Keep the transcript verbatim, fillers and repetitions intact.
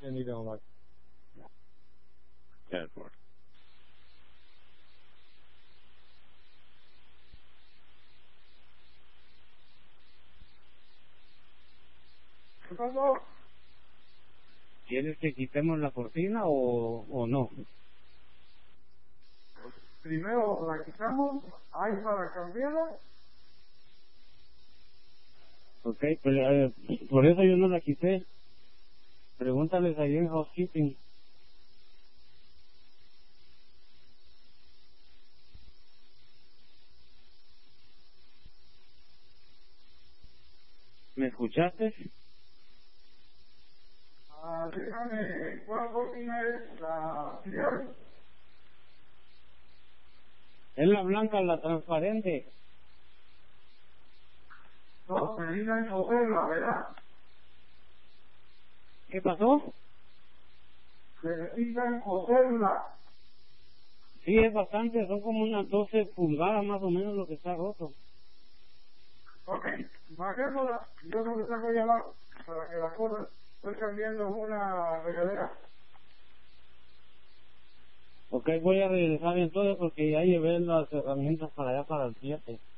and you don't like. ten four. ¿Qué pasó? ¿Quieres que quitemos la cortina o, o no? Primero la quitamos, ahí para cambiarla. Ok, pues eh, por eso yo no la quité. Pregúntales ahí en housekeeping. ¿Me escuchaste? Ah, dígame, ¿cuál cortina es la cierre? Es la blanca, la transparente. No, me digan cogerla, ¿verdad? ¿Qué pasó? Me digan cogerla. Sí, es bastante, son como unas doce pulgadas más o menos lo que está roto. Ok, bajémosla, yo no le saco ya la, para que la corra. Estoy cambiando una regadera. Ok, voy a regresar entonces porque ya llevé las herramientas para allá para el siete.